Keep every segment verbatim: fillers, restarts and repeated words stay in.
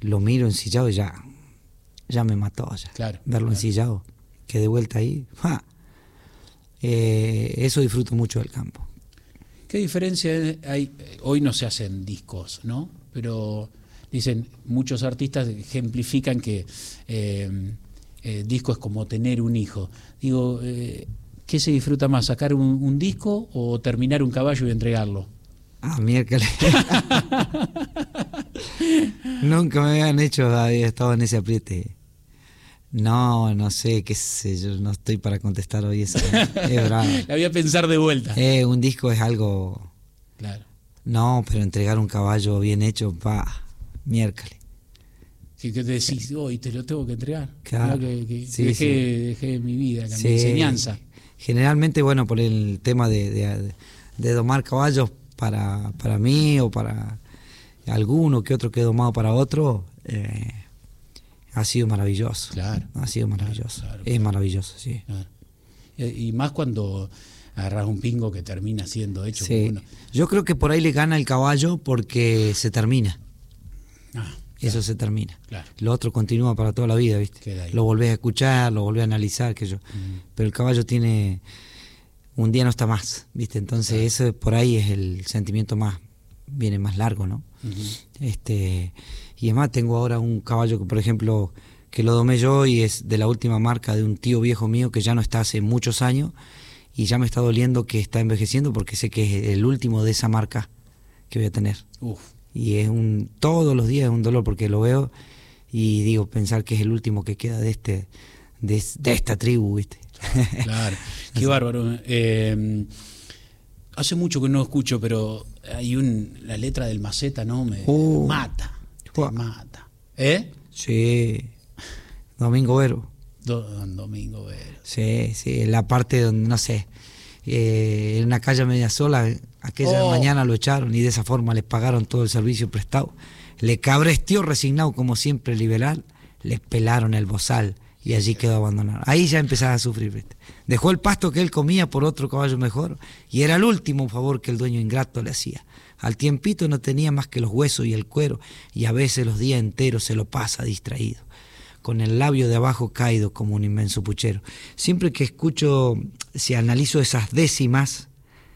lo miro ensillado y ya, ya me mató. Ya. Claro, Verlo claro. ensillado, que de vuelta ahí. ¡Ja! Eh, eso disfruto mucho del campo. ¿Qué diferencia hay? Hoy no se hacen discos, ¿no? Pero dicen, muchos artistas ejemplifican que eh, eh, disco es como tener un hijo. Digo, eh, ¿qué se disfruta más, sacar un, un disco o terminar un caballo y entregarlo? Ah, miércoles. Nunca me habían hecho, había estado en ese apriete. No, no sé, qué sé yo, no estoy para contestar hoy eso. Es bravo. La voy a pensar de vuelta. Eh, un disco es algo... Claro. No, pero entregar un caballo bien hecho, pa, miércoles. Que, que te decís, hoy te lo tengo que entregar. Claro. ¿No? Que, que Sí, dejé, sí. dejé mi vida, Sí. mi enseñanza. Generalmente, bueno, por el tema de, de, de domar caballos para, para mí o para alguno que otro que he domado para otro, eh, ha sido maravilloso. Claro. Ha sido maravilloso. Claro, claro, es claro. maravilloso, sí. Claro. Y más cuando agarras un pingo que termina siendo hecho. Sí. Uno. Yo creo que por ahí le gana el caballo porque se termina. Ah, Eso claro, se termina. claro. Lo otro continúa para toda la vida, ¿viste? Queda ahí. Lo volvés a escuchar, lo volvés a analizar, que yo. Mm. Pero el caballo tiene... Un día no está más, ¿viste? Entonces Claro. eso por ahí es el sentimiento más... Viene más largo, ¿no? Uh-huh. Este, y es más, tengo ahora un caballo que, por ejemplo, que lo domé yo y es de la última marca de un tío viejo mío que ya no está hace muchos años y ya me está doliendo que está envejeciendo porque sé que es el último de esa marca que voy a tener. Uf. Y es un, todos los días es un dolor porque lo veo y digo, pensar que es el último que queda de este, de, de esta tribu, ¿viste? Claro, qué bárbaro. Eh, hace mucho que no escucho, pero hay un, la letra del Maceta, ¿no? Me Uh, mata, uh. te mata. ¿Eh? Sí, Domingo Vero. Don Domingo Vero. Sí, sí, la parte donde, no sé, eh, en una calle media sola, aquella Oh. mañana lo echaron y de esa forma les pagaron todo el servicio prestado. Le cabrestió resignado como siempre liberal, les pelaron el bozal y allí quedó abandonado. Ahí ya empezaba a sufrir, ¿viste? Dejó el pasto que él comía por otro caballo mejor y era el último favor que el dueño ingrato le hacía. Al tiempito no tenía más que los huesos y el cuero y a veces los días enteros se lo pasa distraído, con el labio de abajo caído como un inmenso puchero. Siempre que escucho, si analizo esas décimas,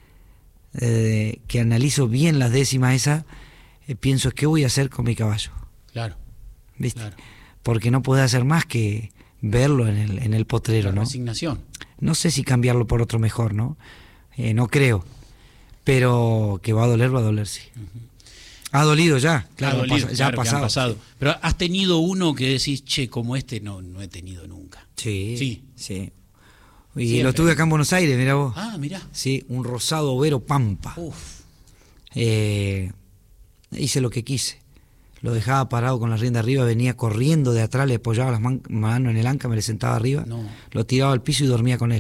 eh, que analizo bien las décimas esas, eh, pienso, ¿qué voy a hacer con mi caballo? Claro. ¿Viste? Claro. Porque no puedo hacer más que verlo en el, en el potrero, La ¿no? resignación. No sé si cambiarlo por otro mejor, ¿no? Eh, no creo. Pero que va a doler, va a doler, sí. Uh-huh. Ha dolido ya, claro, Ha dolido, pasa- ya claro, ha que pasado. han pasado. Pero has tenido uno que decís, che, como este no, no he tenido nunca. Sí, Sí. sí. Y Siempre. lo tuve acá en Buenos Aires, mirá vos. Ah, mirá. Sí, un rosado overo pampa. Uf. Eh, hice lo que quise. Lo dejaba parado con la rienda arriba, venía corriendo de atrás, le apoyaba las man- manos en el anca, me le sentaba arriba, No. lo tiraba al piso y dormía con él.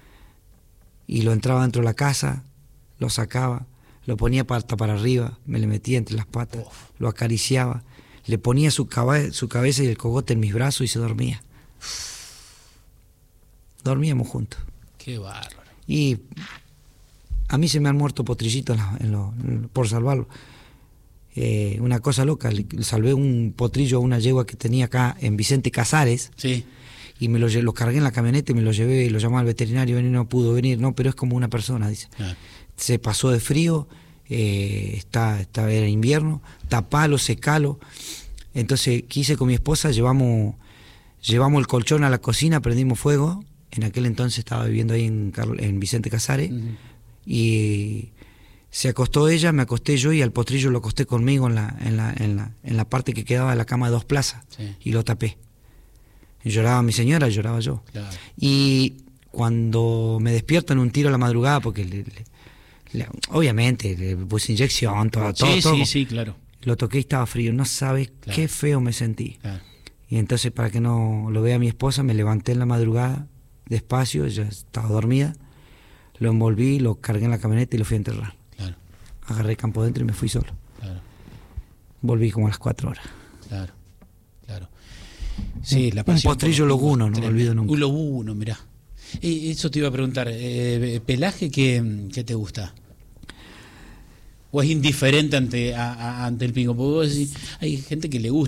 Y lo entraba dentro de la casa, lo sacaba, lo ponía pata para arriba, me le metía entre las patas, Uf. lo acariciaba, le ponía su, caba- su cabeza y el cogote en mis brazos y se dormía. Dormíamos juntos. Qué bárbaro. Y a mí se me han muerto potrillitos en la- en lo- en lo- por salvarlo. Eh, una cosa loca, le, le salvé un potrillo a una yegua que tenía acá en Vicente Casares Sí. y me lo, lle- lo cargué en la camioneta y me lo llevé y lo llamé al veterinario y no pudo venir, no, pero es como una persona, dice. Claro. Se pasó de frío, eh, está, está, era invierno, tapalo, secalo. Entonces quise con mi esposa, llevamos, llevamos el colchón a la cocina, prendimos fuego. En aquel entonces estaba viviendo ahí en, Carl- en Vicente Casares. Uh-huh. Y se acostó ella, me acosté yo y al potrillo lo acosté conmigo en la, en la, en la, en la parte que quedaba de la cama de dos plazas. Sí. Y lo tapé. Y lloraba mi señora, lloraba yo. Claro. Y cuando me despierto en un tiro a la madrugada, porque le, le- le- obviamente le puse inyección, todo, todo, Sí, todo, sí, sí, claro. lo toqué y estaba frío, no sabes Claro. qué feo me sentí. Claro. Y entonces, para que no lo vea mi esposa, me levanté en la madrugada, despacio, ella estaba dormida, lo envolví, lo cargué en la camioneta y lo fui a enterrar. Claro. Agarré campo dentro y me fui solo. Claro. Volví como a las cuatro horas. Claro. Claro. Sí, Un- la un pasión por potrillo los pingos, loguno, no lo tremendo. olvido nunca. Un lobuno, mirá. Y eso te iba a preguntar, eh, ¿pelaje qué, qué te gusta? ¿O es indiferente ante, a- a- ante el pingo? Porque vos decís, hay gente que le gusta.